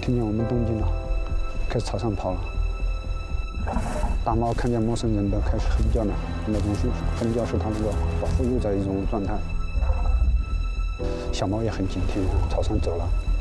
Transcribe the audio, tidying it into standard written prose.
听见我们动静了，开始朝上跑了。大猫看见陌生人的开始哼叫了，那种哼叫是它那个保护幼崽一种状态。小猫也很警惕，朝上走了。